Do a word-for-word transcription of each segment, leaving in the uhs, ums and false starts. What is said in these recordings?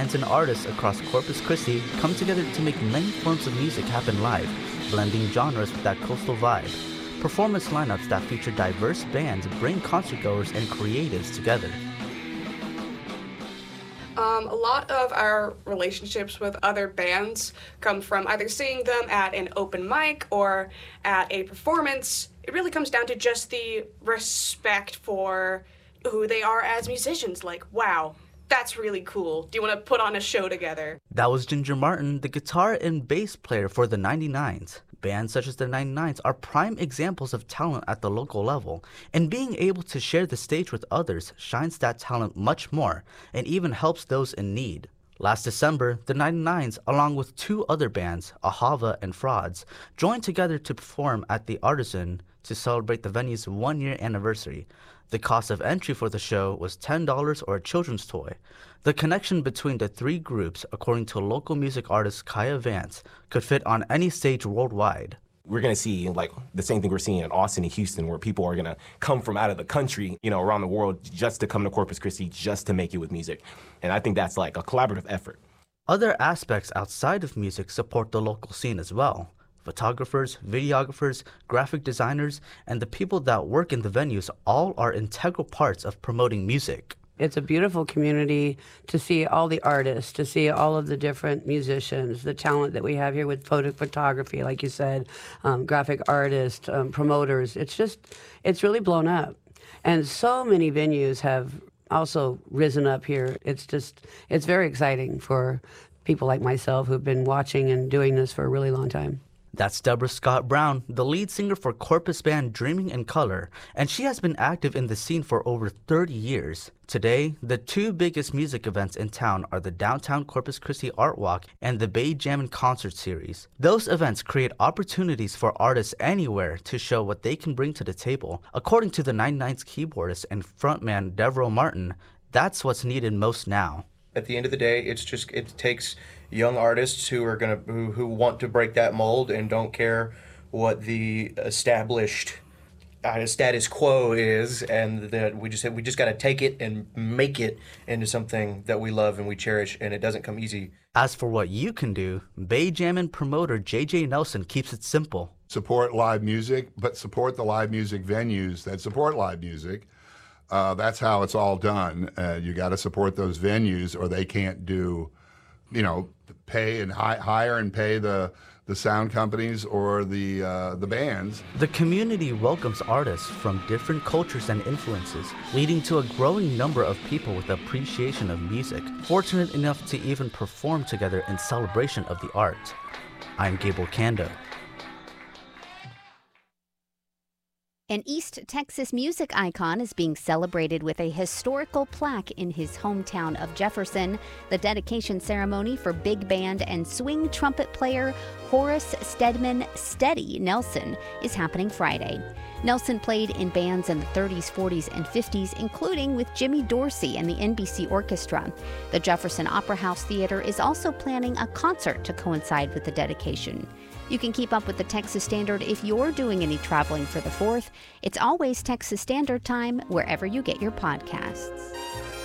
bands and artists across Corpus Christi come together to make many forms of music happen live, blending genres with that coastal vibe. Performance lineups that feature diverse bands bring concertgoers and creatives together. Um, a lot of our relationships with other bands come from either seeing them at an open mic or at a performance. It really comes down to just the respect for who they are as musicians. Like, wow, that's really cool. Do you want to put on a show together? That was Ginger Martin, the guitar and bass player for the ninety-nines. Bands such as the ninety-nines are prime examples of talent at the local level, and being able to share the stage with others shines that talent much more and even helps those in need. Last December, the ninety-nines, along with two other bands, Ahava and Frauds, joined together to perform at the Artisan to celebrate the venue's one-year anniversary. The cost of entry for the show was ten dollars or a children's toy. The connection between the three groups, according to local music artist Kaya Vance, could fit on any stage worldwide. We're going to see like the same thing we're seeing in Austin and Houston, where people are going to come from out of the country, you know, around the world just to come to Corpus Christi, just to make it with music. And I think that's like a collaborative effort. Other aspects outside of music support the local scene as well. Photographers, videographers, graphic designers, and the people that work in the venues all are integral parts of promoting music. It's a beautiful community to see all the artists, to see all of the different musicians, the talent that we have here with photo photography, like you said, um, graphic artists, um, promoters. It's just, it's really blown up. And so many venues have also risen up here. It's just, it's very exciting for people like myself who've been watching and doing this for a really long time. That's Deborah Scott Brown, the lead singer for Corpus band Dreaming in Color, and she has been active in the scene for over thirty years. Today, the two biggest music events in town are the Downtown Corpus Christi Art Walk and the Bay Jammin' Concert Series. Those events create opportunities for artists anywhere to show what they can bring to the table. According to the ninety-nines keyboardist and frontman Devereaux Martin, that's what's needed most now. At the end of the day, it's just it takes young artists who are gonna who, who want to break that mold and don't care what the established uh, status quo is, and that we just we just got to take it and make it into something that we love and we cherish, and it doesn't come easy. As for what you can do, Bay Jammin' promoter J J Nelson keeps it simple. Support live music, but support the live music venues that support live music. Uh, that's how it's all done. Uh, you got to support those venues, or they can't do, you know, pay and hi- hire and pay the the sound companies or the uh, the bands. The community welcomes artists from different cultures and influences, leading to a growing number of people with appreciation of music, fortunate enough to even perform together in celebration of the art. I'm Gable Kando. An East Texas music icon is being celebrated with a historical plaque in his hometown of Jefferson. The dedication ceremony for big band and swing trumpet player Horace Stedman Steady Nelson is happening Friday. Nelson played in bands in the thirties, forties, and fifties, including with Jimmy Dorsey and the N B C Orchestra. The Jefferson Opera House Theater is also planning a concert to coincide with the dedication. You can keep up with the Texas Standard if you're doing any traveling for the fourth. It's always Texas Standard Time wherever you get your podcasts.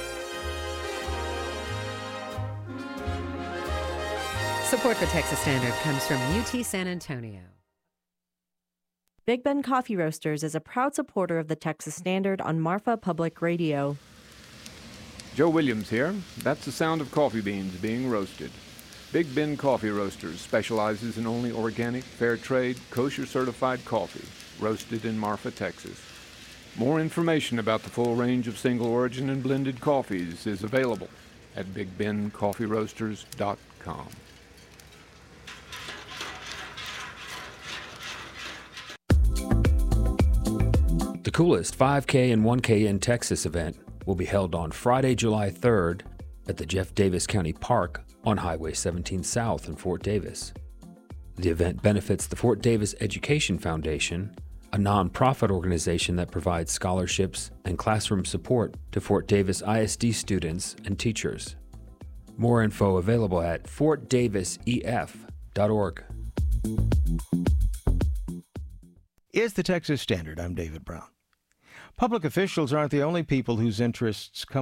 Support for Texas Standard comes from U T San Antonio. Big Ben Coffee Roasters is a proud supporter of the Texas Standard on Marfa Public Radio. Joe Williams here. That's the sound of coffee beans being roasted. Big Ben Coffee Roasters specializes in only organic, fair trade, kosher certified coffee, roasted in Marfa, Texas. More information about the full range of single origin and blended coffees is available at big ben coffee roasters dot com. The coolest five K and one K in Texas event will be held on Friday, July third at the Jeff Davis County Park on Highway seventeen South in Fort Davis. The event benefits the Fort Davis Education Foundation, a nonprofit organization that provides scholarships and classroom support to Fort Davis I S D students and teachers. More info available at fort davis e f dot org. Is the Texas Standard. I'm David Brown. Public officials aren't the only people whose interests come